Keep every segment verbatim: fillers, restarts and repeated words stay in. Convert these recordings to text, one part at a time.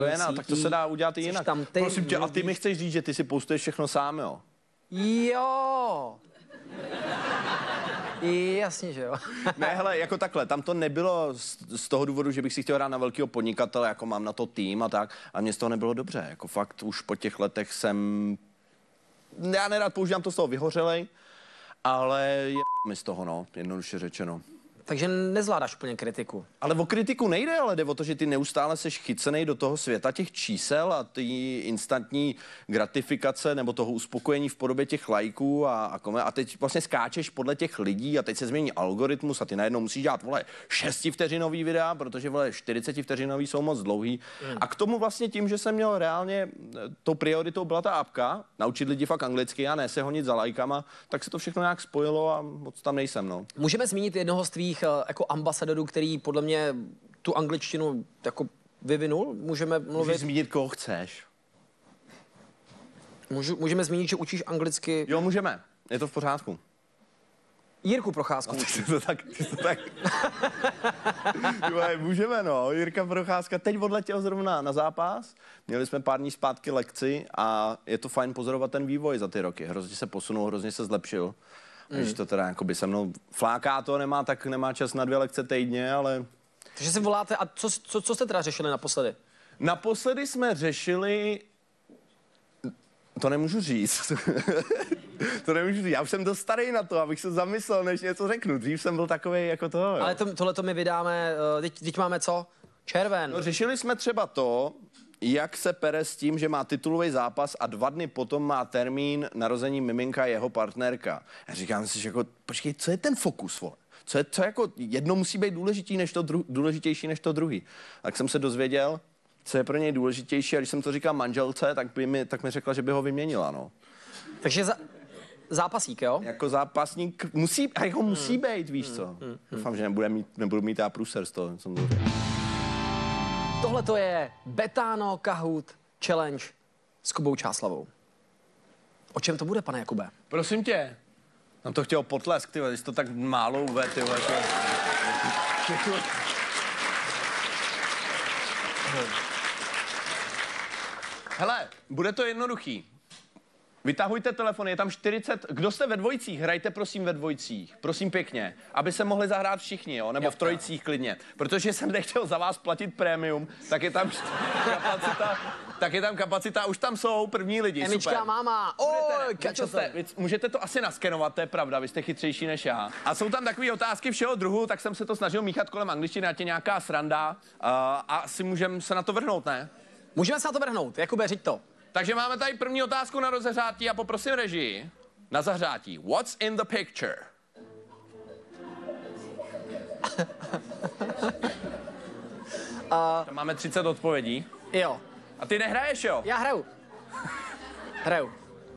No, tak to se dá udělat i jinak. Tam ty Prosím tě, a ty mluvíš... mi chceš říct, že ty si postuješ všechno sám, jo? Jo. Jasně, že jo. Ne, hele, jako takhle, tam to nebylo z, z toho důvodu, že bych si chtěl hrát na velkého podnikatele, jako mám na to tým a tak, a mně z toho nebylo dobře, jako fakt už po těch letech jsem, já nerad používám to z toho vyhořelej, ale je mi z toho, no, jednoduše řečeno. Takže nezvládáš úplně kritiku. Ale o kritiku nejde, ale jde o to, že ty neustále seš chycenej do toho světa těch čísel a ty instantní gratifikace nebo toho uspokojení v podobě těch lajků a, a, kome, a teď vlastně skáčeš podle těch lidí a teď se změní algoritmus a ty najednou musíš dělat, vole, šestivteřinový videa, protože, vole, čtyřicetivteřinový jsou moc dlouhý. Mm. A k tomu vlastně tím, že jsem měl reálně, tou prioritou byla ta apka, naučit lidi fakt anglicky a ne se honit za lajkama, tak se to všechno nějak spojilo a moc tam nejsem, no. Můžeme zmínit jednoho z tvých jako ambasadorů, který podle mě tu angličtinu jako vyvinul? Můžeme mluvit... Můžeš zmínit, koho chceš. Můžu, můžeme zmínit, že učíš anglicky... Jo, můžeme. Je to v pořádku. Jirku Procházku. Ty to tak, ty to tak. Tyhle, můžeme, no. Jirka Procházka teď odletěl zrovna na zápas. Měli jsme pár dní zpátky lekci a je to fajn pozorovat ten vývoj za ty roky. Hrozně se posunul, hrozně se zlepšil. Mm. Když to teda jakoby se mnou fláká to, nemá, tak nemá čas na dvě lekce týdně, ale... Takže si voláte, a co, co, co jste teda řešili naposledy? Naposledy jsme řešili... To nemůžu říct. To nemůžu říct. Já už jsem dost starý na to, abych se zamyslel, než něco řeknu. Dřív jsem byl takovej jako to. Jo. Ale to, tohle to my vydáme, teď, teď máme co? Červen. No, řešili jsme třeba to, jak se pere s tím, že má titulový zápas a dva dny potom má termín narození miminka jeho partnerka. Já říkám si, že jako, počkej, co je ten fokus, vole? Co je, co jako, jedno musí být důležitý než to dru, důležitější než to druhý. Tak jsem se dozvěděl, co je pro něj důležitější, a když jsem to říkal manželce, tak, by mi, tak mi řekla, že by ho vyměnila, no. Takže za, zápasík, jo? Jako zápasník musí, a jako musí hmm. být, víš hmm. co. Hmm. Doufám, že nebudu mít, nebudu mít já průser z toho. Tohle to je Betano Kahoot Challenge s Kubou Čáslavou. O čem to bude, pane Jakube? Prosím tě, mám to chtěl potlesk, ty vole, jsi to tak málo uve, ty vole. Hele, bude to jednoduchý. Vytahujte telefon, je tam čtyřicet... Kdo jste ve dvojicích? Hrajte prosím ve dvojicích. Prosím pěkně. Aby se mohli zahrát všichni, jo? Nebo v trojicích klidně. Protože jsem nechtěl za vás platit prémium, tak je tam kapacita... Tak je tam kapacita, už tam jsou první lidi, Emička, super. máma, oj, kačote. Můžete to asi naskenovat, to je pravda, vy jste chytřejší než já. A jsou tam takové otázky všeho druhu, tak jsem se to snažil míchat kolem angličtiny, ať je nějaká sranda. Uh, a asi můžeme se na to vrhnout, ne? Můžeme se na to vrhnout, Jakube, řiď to. Takže máme tady první otázku na rozehřátí a poprosím režii na zahřátí. What's in the picture? uh, Tam máme třicet odpovědí. Jo. A ty nehraješ, jo? Já hraju. Hraju.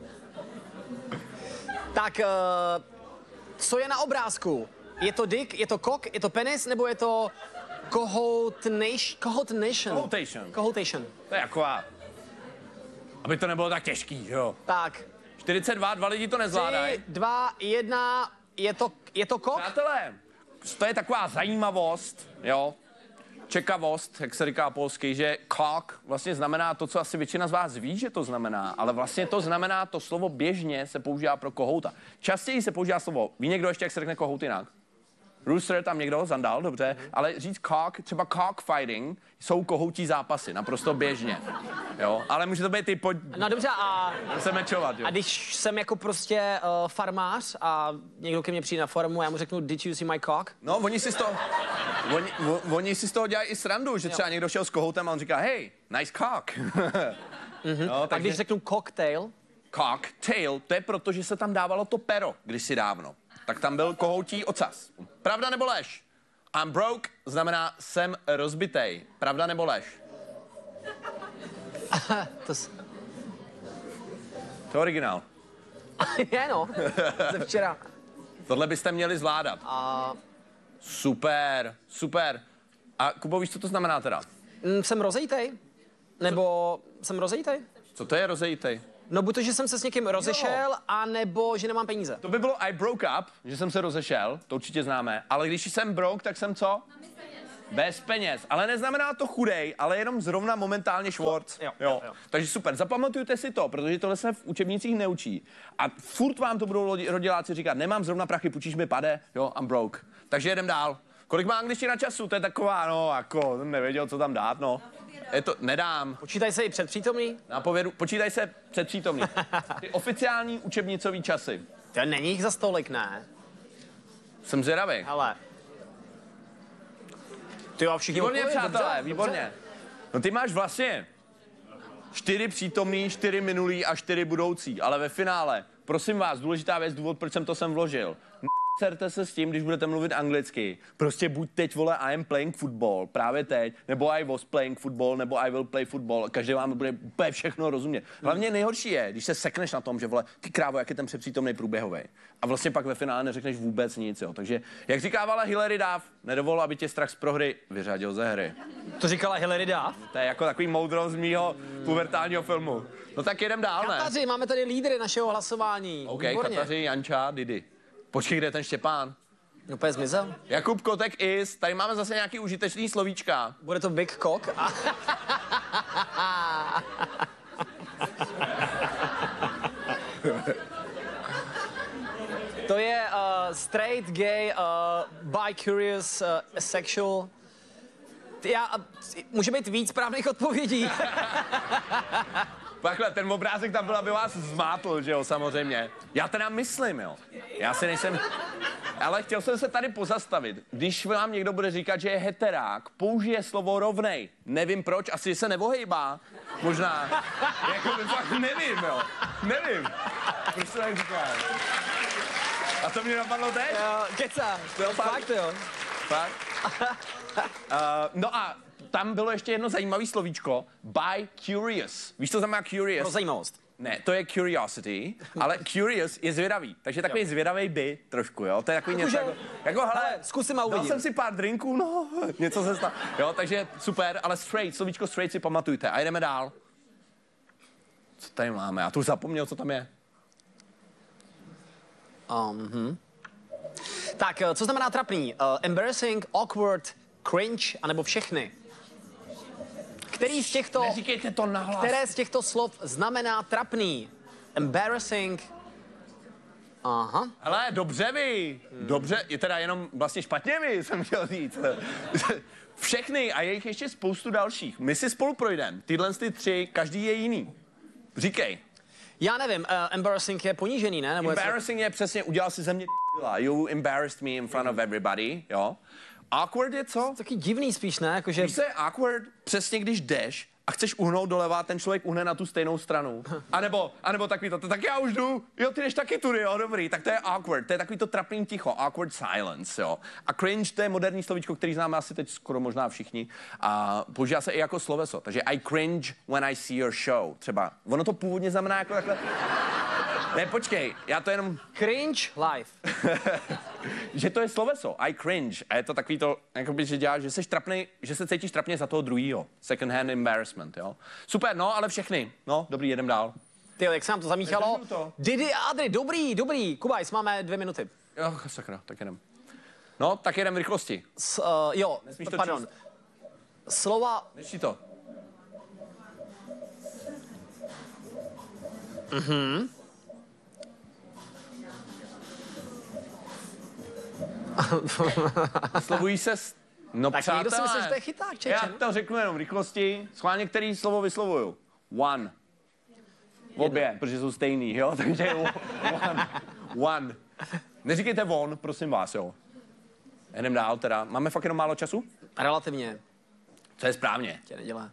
Tak, uh, co je na obrázku? Je to dick, je to kok, je to penis, nebo je to kohoutation? Kohoutation. Kohoutation. Kohoutation. To je taková... Aby to nebylo tak těžký, jo? Tak. čtyřicet dva, dva lidi to nezvládají. tři, dva, jedna, je to, je to kok? Přátelé, to je taková zajímavost, jo? Čekavost, jak se říká polsky, že cock vlastně znamená to, co asi většina z vás ví, že to znamená, ale vlastně to znamená, to slovo běžně se používá pro kohouta. Častěji se používá slovo, ví někdo ještě, jak se řekne kohout jinak? Rooster, tam někdo, Zandal, dobře, ale říct cock, třeba cockfighting, jsou kohoutí zápasy, naprosto běžně, jo, ale může to být i pod... No dobře, a... se mečovat, jo. A když jsem jako prostě uh, farmář a někdo ke mně přijde na farmu a já mu řeknu, did you see my cock? No, oni si z toho, oni, oni si z toho dělají i srandu, že třeba jo. Někdo šel s kohoutem a on říká, hey, nice cock. mm-hmm. No, takže... A když řeknu cocktail? Cocktail, to je proto, že se tam dávalo to pero kdysi dávno. Tak tam byl kohoutí ocas. Pravda nebo lež? I'm broke znamená jsem rozbitej. Pravda nebo lež? to, s... to je originál. je no, ze včera. Tohle byste měli zvládat. A... Super, super. A Kubo, víš, co to znamená teda? Mm, jsem rozejtej. Nebo co? Jsem rozejtej. Co to je rozejtej? No, buď to, že jsem se s někým rozešel, jo. A nebo že nemám peníze. To by bylo I broke up, že jsem se rozešel, to určitě známe. Ale když jsem broke, tak jsem co? Bez peněz, ale neznamená to chudej, ale jenom zrovna momentálně Schwartz. Jo, jo, jo. Takže super, zapamatujte si to, protože tohle se v učebnicích neučí. A furt vám to budou rodiláci říkat, nemám zrovna prachy, půjčíš mi pade, jo, I'm broke. Takže jedem dál. Kolik má angličtina času? To je taková, no, jako, nevěděl, co tam dát, no. Je to, nedám. Počítaj se i předpřítomný? Na povědu, počítaj se předpřítomný. Ty oficiální učebnicový časy. To není jich za stolik, ne? Jsem zvědavý. Hele. Ty jo, všichni Výborně, odpověděli, přátelé, dobře, výborně. dobře. No ty máš vlastně čtyři přítomný, čtyři minulý a čtyři budoucí, ale ve finále, prosím vás, důležitá věc, důvod, proč jsem to sem vložil. Serte se s tím, když budete mluvit anglicky. Prostě buď teď, vole, I am playing football, právě teď, nebo I was playing football, nebo I will play football. Každý vám bude úplně všechno rozumět. Hlavně nejhorší je, když se sekneš na tom, že, vole, ty krávo, jak je ten přepřítomný průběhový. A vlastně pak ve finále neřekneš vůbec nic, jo. Takže, jak říkávala Hilary Duff, nedovol, aby tě strach z prohry vyřadil ze hry. To říkala Hilary Duff? To je jako takový moudro z mýho pubertálního filmu. No tak jedem dál, ne? Kataři, máme tady lídry našeho hlasování. OK, Výborně. Kataři, Janča, Didi. Počkej, kde je ten Štěpán? Úplně zmizel. Jakub Kotek is, tady máme zase nějaký užitečný slovíčka. Bude to Big Cock? A... to je uh, straight, gay, uh, bi-curious, uh, asexual. Já, uh, může být víc správných odpovědí. Takhle, ten obrázek tam byl, aby vás zmátl, že jo, samozřejmě. Já teda myslím, jo. Já si nejsem... Ale chtěl jsem se tady pozastavit. Když vám někdo bude říkat, že je heterák, použije slovo rovnej. Nevím proč, asi se nevohejbá. Možná. Jako by fakt nevím, jo. Nevím. Proč to tak říkáš? A to mě napadlo teď? Uh, keca. Jo, fakt. Fakt, jo. Fakt? Uh, no a tam bylo ještě jedno zajímavé slovíčko. By curious. Víš, co znamená curious? Pro zajímavost. Ne, to je curiosity, ale curious je zvědavý. Takže takový jo. zvědavý by trošku, jo. To je takový něco jako, jako hele, zkusím a uvidím. Dal jsem si pár drinků, no, něco se stalo. Jo, takže super, ale straight, slovíčko straight si pamatujte. A jdeme dál. Co tady máme? Já tu už zapomněl, co tam je. Um, hm. Tak, co znamená trapný? Uh, embarrassing, awkward, cringe, anebo všechny? Který z těchto... Neříkejte to nahlas. Které z těchto slov znamená trapný? Embarrassing. Aha. Hele, dobře vy. Hmm. Dobře, je teda jenom vlastně špatně vy, jsem chtěl říct. Všechny a je jich ještě spoustu dalších. My si spolu projdeme. Tyhle ty tři, každý je jiný. Říkej. Já nevím, uh, embarrassing je ponížený, ne? Nebo Embarrassing je přesně, udělal si ze mě you embarrassed me in front of everybody, jo. Awkward je co? Taky divný spíš, ne? Jakože... Víš, co je awkward? Přesně když jdeš a chceš uhnout doleva, ten člověk uhne na tu stejnou stranu. A nebo, a nebo takový to, tak já už jdu, jo, ty jdeš taky tudy, jo, dobrý, tak to je awkward, to je takový to trapný ticho, awkward silence, jo. A cringe, to je moderní slovíčko, který známe asi teď skoro možná všichni a používá se i jako sloveso, takže I cringe when I see your show, třeba. Ono to původně znamená jako takhle... Ne, počkej, já to jenom... Cringe live. Že to je sloveso, I cringe. A je to takový to, jakoby, že děláš, že jsi trapnej, že se cítíš trapně za toho druhýho. Second hand embarrassment, jo. Super, no, ale všechny. No, dobrý, jedem dál. Ty, jak se nám to zamíchalo. To. Didi a Adri, dobrý, dobrý. Kubajs, máme dvě minuty. Jo, sakra, tak jedem. No, tak jedem v rychlosti. S, uh, jo, Nesmíš to pardon. číst. Slova... Nečti to. Mhm. Slovují se... S... No, Tak přátelé, někdo si myslí, že to je chyták, čeče. já to řeknu jenom v rychlosti. Schválně, který slovo vyslovuju. One. Obě, protože jsou stejný, jo? Takže one. One. Neříkejte on, prosím vás, jo? Jdem dál teda. Máme fakt jenom málo času? Relativně. Co je správně? Tě nedělá.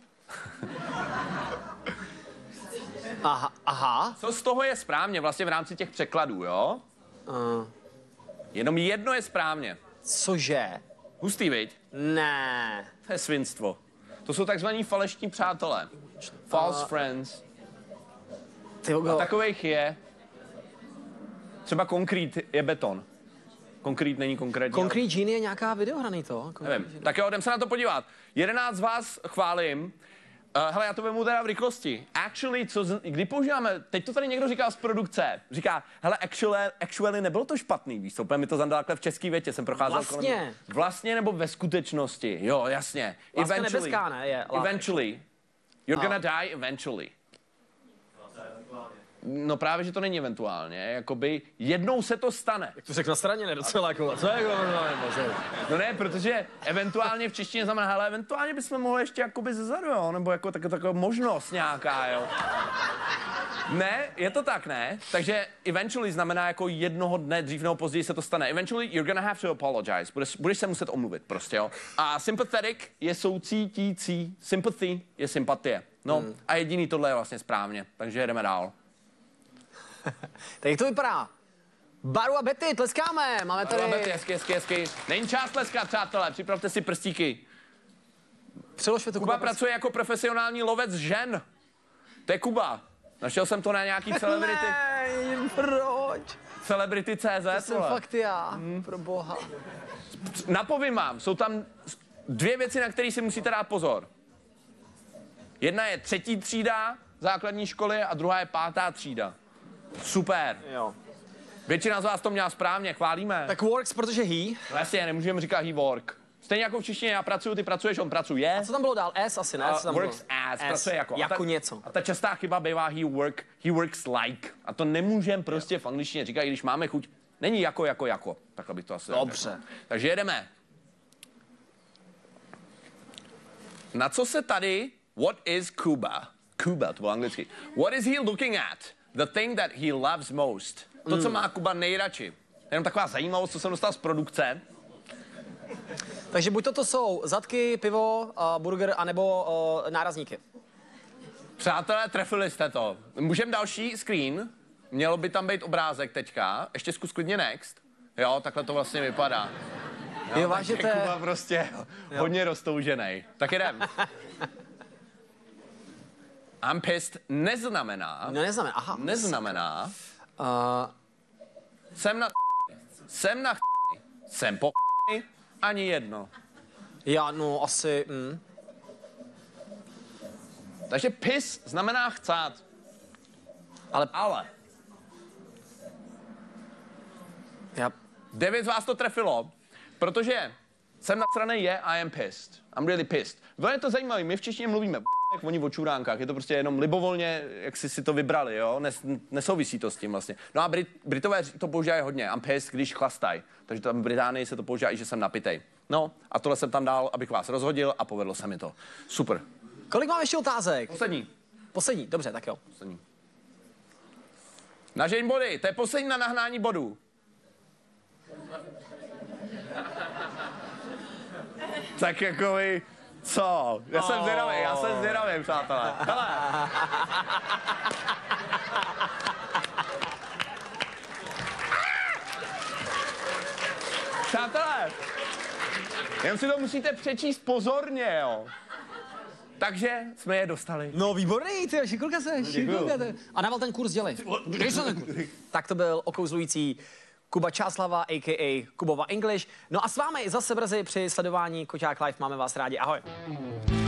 Aha, aha. Co z toho je správně vlastně v rámci těch překladů, jo? Uh, Jenom jedno je správně. cože? Hustý, viď? Ne. To je svinstvo. To jsou takzvaní falešní přátelé. False uh, friends. Ty A go. takových je... Třeba konkrét je beton. Konkrét není konkrétní. Concrete Genie je nějaká videohraný to? Ale... Nevím. Tak jo, jdem se na to podívat. Jedenáct z vás chválím. Uh, hele, já to vemu teda v rychlosti. Actually, co z, kdy používáme, teď to tady někdo říkal z produkce, říká, hele, actually, actually nebylo to špatný, víš, úplně mi to zandalo takhle v český větě, jsem procházel Vlastně. kolem. Vlastně nebo ve skutečnosti, jo, jasně. Vlastně nebeská, ne, je. Eventually. You're Oh. gonna die eventually. No právě, že to není eventuálně, jakoby jednou se to stane. Jak to řekl na straně, ne docela jako, co je jako, No ne, protože eventuálně v češtině znamená, hele, eventuálně bychom mohli ještě jakoby zezadu, jo, nebo jako tak, taková možnost nějaká, jo. Ne, je to tak, ne? Takže eventually znamená jako jednoho dne, dřív nebo později se to stane. Eventually you're gonna have to apologize. Budeš, budeš se muset omluvit prostě, jo. A sympathetic je soucítící, sympathy je sympatie. No hmm. a jediný tohle je vlastně správně, takže jdeme dál. Tak jak to vypadá? Baru a Betty, tleskáme, máme tady... Baru a Betty, hezky, hezky, hezky. Není čas tleskat, přátelé, připravte si prstíky. Přeložme to, Kuba, Kuba pracuje jako profesionální lovec žen. To je Kuba. Našel jsem to na nějaký celebrity. Ne, proč? Celebrity tečka cé zet. To jsem fakt já, hmm. pro boha. Napovím vám, jsou tam dvě věci, na které si musíte dát pozor. Jedna je třetí třída základní školy a druhá je pátá třída. Super. Jo. Většina z vás to měla správně, chválíme. Tak works, protože he. Vlastně, nemůžeme říkat he work. Stejně jako v češtině, já pracuju, ty pracuješ, on pracuje. A co tam bylo dál? S asi, ne? Uh, Co tam works bylo? as, pracuje jako. Jako a ta, něco. A ta častá chyba bývá he work, he works like. A to nemůžeme prostě v angličtině říkat, i když máme chuť. Není jako, jako, jako. Takhle bych to asi Dobře. řekl. Takže jedeme. Na co se tady, what is Cuba? Cuba, to bylo anglicky. What is he looking at? The thing that he loves most. To, co má Kuba nejradši. Jenom taková zajímavost, co jsem dostal z produkce. Takže buď toto jsou zadky, pivo, uh, burger, anebo uh, nárazníky. Přátelé, trefili jste to. Můžeme další screen. Mělo by tam být obrázek teďka. Ještě zkus klidně next. Jo, takhle to vlastně vypadá. Jo, jo vážně to je... Kuba prostě jo. hodně roztouženej. Tak jdem. I'm pissed neznamená... No neznamená, aha. Neznamená... Uh, jsem na... Jsem na... Jsem po... Ani jedno. já, no asi... Mm. Takže piss znamená chcát. Ale... Ale. Já... Devět z vás to trefilo, protože jsem nasranej je I am pissed. I'm really pissed. Bylo je to zajímavé, my v češtině mluvíme jak oni o čuránkách, je to prostě jenom libovolně, jak si si to vybrali, jo, Nes, nesouvisí to s tím vlastně. No a Brit, Britové to používají hodně, I'm pissed, když chlastají, takže tam v Británii se to používá i, že jsem napitej. No a tohle jsem tam dal, abych vás rozhodil a povedlo se mi to. Super. Kolik mám ještě otázek? Poslední. Poslední, dobře, tak jo. Poslední. Nažeň body, to je poslední na nahnání bodů. Tak jako vy, co? Já jsem zvědavý, já jsem zvědavý, přátelé. Hele. Přátelé, jen si to musíte přečíst pozorně, jo. Takže jsme je dostali. No výborný, ty šikulka se, šikulka se. A dával ten kurz, dělej. Dej se ten kurz. Tak to byl okouzlující Kuba Čáslava, a k a. Kubova English. No a s vámi zase brzy při sledování Koťák Live. Máme vás rádi. Ahoj.